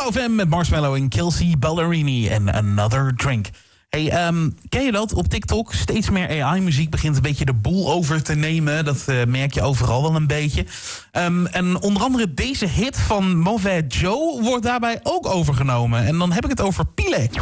Metro FM met Marshmello en Kelsey Ballerini en Another Drink. Hey, ken je dat? Op TikTok steeds meer AI-muziek begint een beetje de boel over te nemen. Dat merk je overal wel een beetje. En onder andere deze hit van Mauvais Joe wordt daarbij ook overgenomen. En dan heb ik het over Pile.